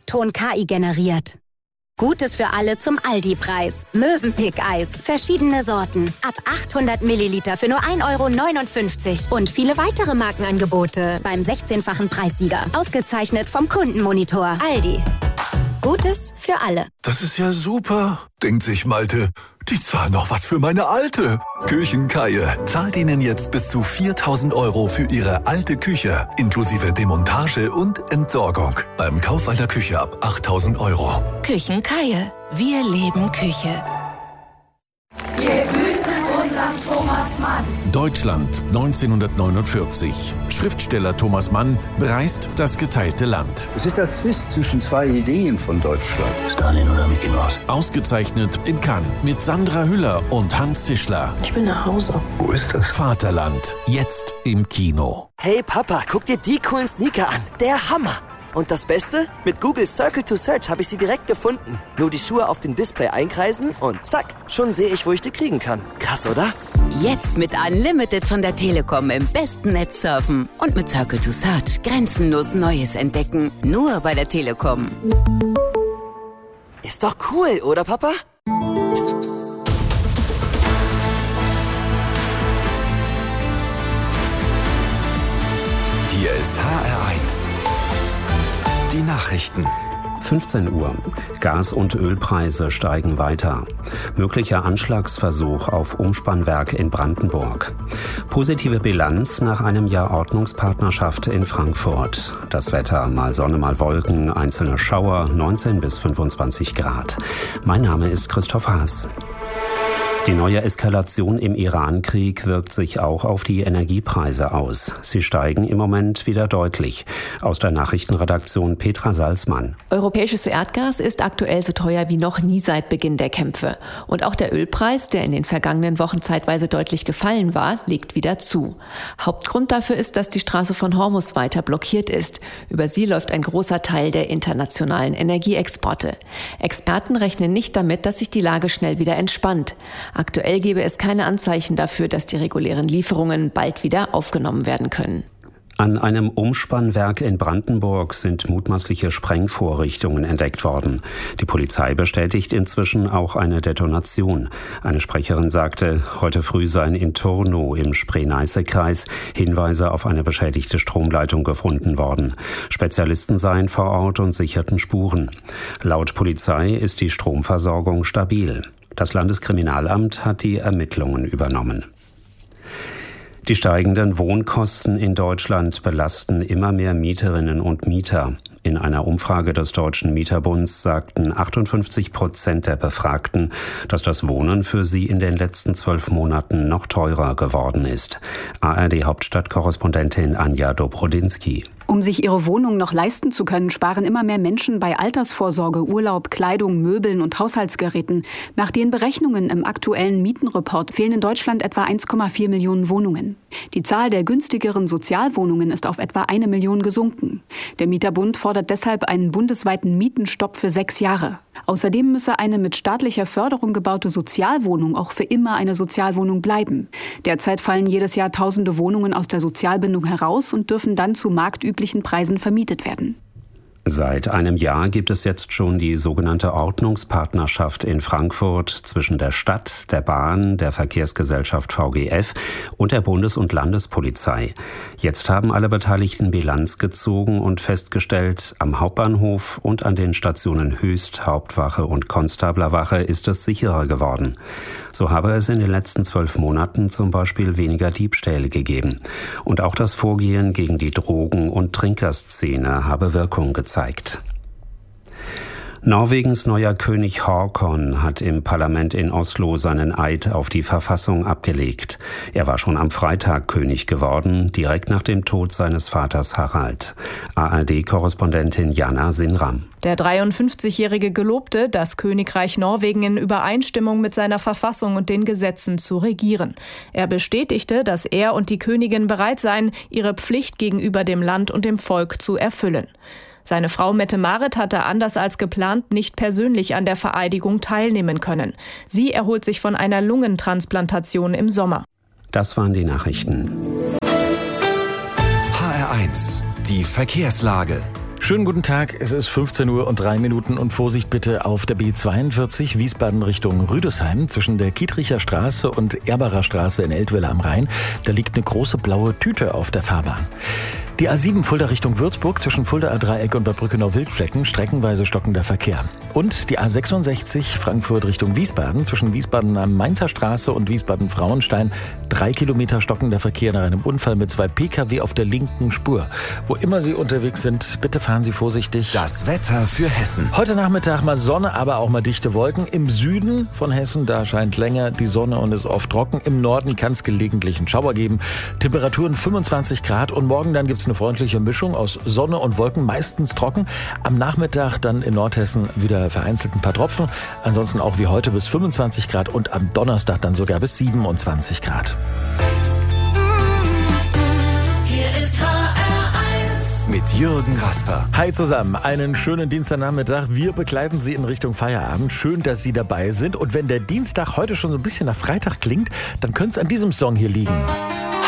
Ton KI generiert. Gutes für alle zum Aldi-Preis. Mövenpick-Eis. Verschiedene Sorten. Ab 800 Milliliter für nur 1,59 €. Und viele weitere Markenangebote beim 16-fachen Preissieger. Ausgezeichnet vom Kundenmonitor. Aldi. Gutes für alle. Das ist ja super, denkt sich Malte. Die zahlen noch was für meine Alte. Küchenkeie zahlt Ihnen jetzt bis zu 4.000 € für Ihre alte Küche, inklusive Demontage und Entsorgung. Beim Kauf einer Küche ab 8.000 €. Küchenkeie. Wir leben Küche. Wir grüßen unseren Thomas Mann. Deutschland 1949. Schriftsteller Thomas Mann bereist das geteilte Land. Es ist der Zwist zwischen zwei Ideen von Deutschland. Stalin oder Mickey Mouse? Ausgezeichnet in Cannes mit Sandra Hüller und Hans Zischler. Ich will nach Hause. Wo ist das? Vaterland, jetzt im Kino. Hey Papa, guck dir die coolen Sneaker an. Der Hammer. Und das Beste? Mit Google Circle to Search habe ich sie direkt gefunden. Nur die Schuhe auf dem Display einkreisen und zack, schon sehe ich, wo ich die kriegen kann. Krass, oder? Jetzt mit Unlimited von der Telekom im besten Netz surfen. Und mit Circle to Search grenzenlos Neues entdecken. Nur bei der Telekom. Ist doch cool, oder Papa? Hier ist HR1. Die Nachrichten. 15 Uhr. Gas- und Ölpreise steigen weiter. Möglicher Anschlagsversuch auf Umspannwerk in Brandenburg. Positive Bilanz nach einem Jahr Ordnungspartnerschaft in Frankfurt. Das Wetter, mal Sonne, mal Wolken, einzelne Schauer, 19 bis 25 Grad. Mein Name ist Christoph Haas. Die neue Eskalation im Iran-Krieg wirkt sich auch auf die Energiepreise aus. Sie steigen im Moment wieder deutlich. Aus der Nachrichtenredaktion Petra Salzmann. Europäisches Erdgas ist aktuell so teuer wie noch nie seit Beginn der Kämpfe. Und auch der Ölpreis, der in den vergangenen Wochen zeitweise deutlich gefallen war, legt wieder zu. Hauptgrund dafür ist, dass die Straße von Hormuz weiter blockiert ist. Über sie läuft ein großer Teil der internationalen Energieexporte. Experten rechnen nicht damit, dass sich die Lage schnell wieder entspannt. Aktuell gebe es keine Anzeichen dafür, dass die regulären Lieferungen bald wieder aufgenommen werden können. An einem Umspannwerk in Brandenburg sind mutmaßliche Sprengvorrichtungen entdeckt worden. Die Polizei bestätigt inzwischen auch eine Detonation. Eine Sprecherin sagte, heute früh seien in Turnow im Spree-Neiße-Kreis Hinweise auf eine beschädigte Stromleitung gefunden worden. Spezialisten seien vor Ort und sicherten Spuren. Laut Polizei ist die Stromversorgung stabil. Das Landeskriminalamt hat die Ermittlungen übernommen. Die steigenden Wohnkosten in Deutschland belasten immer mehr Mieterinnen und Mieter. In einer Umfrage des Deutschen Mieterbunds sagten 58% der Befragten, dass das Wohnen für sie in den letzten 12 Monaten noch teurer geworden ist. ARD-Hauptstadtkorrespondentin Anja Dobrodinsky. Um sich ihre Wohnung noch leisten zu können, sparen immer mehr Menschen bei Altersvorsorge, Urlaub, Kleidung, Möbeln und Haushaltsgeräten. Nach den Berechnungen im aktuellen Mietenreport fehlen in Deutschland etwa 1,4 Millionen Wohnungen. Die Zahl der günstigeren Sozialwohnungen ist auf etwa 1 Million gesunken. Der Mieterbund fordert deshalb einen bundesweiten Mietenstopp für 6 Jahre. Außerdem müsse eine mit staatlicher Förderung gebaute Sozialwohnung auch für immer eine Sozialwohnung bleiben. Derzeit fallen jedes Jahr tausende Wohnungen aus der Sozialbindung heraus und dürfen dann zu marktüblichen Preisen vermietet werden. Seit einem Jahr gibt es jetzt schon die sogenannte Ordnungspartnerschaft in Frankfurt zwischen der Stadt, der Bahn, der Verkehrsgesellschaft VGF und der Bundes- und Landespolizei. Jetzt haben alle Beteiligten Bilanz gezogen und festgestellt, am Hauptbahnhof und an den Stationen Höchst, Hauptwache und Konstablerwache ist es sicherer geworden. So habe es in den letzten 12 Monaten zum Beispiel weniger Diebstähle gegeben. Und auch das Vorgehen gegen die Drogen- und Trinkerszene habe Wirkung gezeigt. Norwegens neuer König Håkon hat im Parlament in Oslo seinen Eid auf die Verfassung abgelegt. Er war schon am Freitag König geworden, direkt nach dem Tod seines Vaters Harald. ARD-Korrespondentin Jana Sinram. Der 53-Jährige gelobte, das Königreich Norwegen in Übereinstimmung mit seiner Verfassung und den Gesetzen zu regieren. Er bestätigte, dass er und die Königin bereit seien, ihre Pflicht gegenüber dem Land und dem Volk zu erfüllen. Seine Frau Mette-Marit hatte anders als geplant nicht persönlich an der Vereidigung teilnehmen können. Sie erholt sich von einer Lungentransplantation im Sommer. Das waren die Nachrichten. HR1, die Verkehrslage. Schönen guten Tag, es ist 15:03 Uhr und Vorsicht bitte auf der B42 Wiesbaden Richtung Rüdesheim zwischen der Kietricher Straße und Erbacher Straße in Eltville am Rhein. Da liegt eine große blaue Tüte auf der Fahrbahn. Die A7 Fulda Richtung Würzburg zwischen Fulda A-Dreieck und Bad Brückenau-Wildflecken streckenweise stockender Verkehr. Und die A66 Frankfurt Richtung Wiesbaden zwischen Wiesbaden am Mainzer Straße und Wiesbaden-Frauenstein 3 Kilometer stockender Verkehr nach einem Unfall mit 2 Pkw auf der linken Spur. Wo immer Sie unterwegs sind, bitte fahren Sie vorsichtig. Das Wetter für Hessen. Heute Nachmittag mal Sonne, aber auch mal dichte Wolken. Im Süden von Hessen, da scheint länger die Sonne und ist oft trocken. Im Norden kann es gelegentlich einen Schauer geben. Temperaturen 25 Grad und morgen dann gibt es eine freundliche Mischung aus Sonne und Wolken, meistens trocken. Am Nachmittag dann in Nordhessen wieder vereinzelt ein paar Tropfen. Ansonsten auch wie heute bis 25 Grad und am Donnerstag dann sogar bis 27 Grad. Hier ist HR1 mit Jürgen Rasper. Hi zusammen, einen schönen Dienstagnachmittag. Wir begleiten Sie in Richtung Feierabend. Schön, dass Sie dabei sind. Und wenn der Dienstag heute schon so ein bisschen nach Freitag klingt, dann könnte es an diesem Song hier liegen.